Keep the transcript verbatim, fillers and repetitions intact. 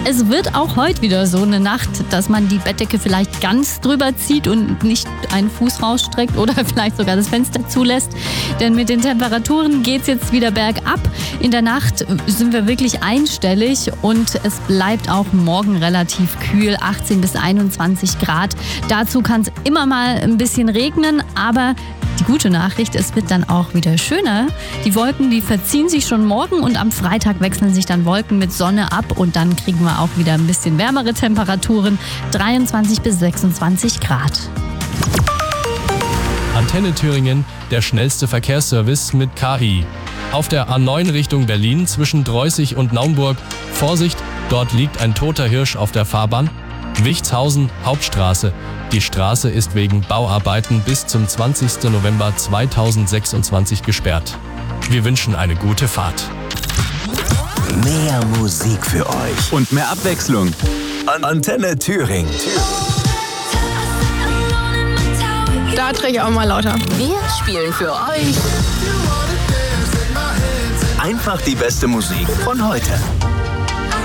Es wird auch heute wieder so eine Nacht, dass man die Bettdecke vielleicht ganz drüber zieht und nicht einen Fuß rausstreckt oder vielleicht sogar das Fenster zulässt. Denn mit den Temperaturen geht es jetzt wieder bergab. In der Nacht sind wir wirklich einstellig und es bleibt auch morgen relativ kühl, achtzehn bis einundzwanzig Grad. Dazu kann es immer mal ein bisschen regnen, aber die gute Nachricht, es wird dann auch wieder schöner. Die Wolken, die verziehen sich schon morgen und am Freitag wechseln sich dann Wolken mit Sonne ab und dann kriegen wir auch wieder ein bisschen wärmere Temperaturen, dreiundzwanzig bis sechsundzwanzig Grad. Antenne Thüringen, der schnellste Verkehrsservice mit K I. Auf der A neun Richtung Berlin zwischen Dreußig und Naumburg. Vorsicht, dort liegt ein toter Hirsch auf der Fahrbahn. Wichtshausen, Hauptstraße. Die Straße ist wegen Bauarbeiten bis zum zwanzigsten November zweitausendsechsundzwanzig gesperrt. Wir wünschen eine gute Fahrt. Mehr Musik für euch und mehr Abwechslung. An Antenne Thüringen. Da drehe ich auch mal lauter. Wir spielen für euch Einfach die beste Musik von heute.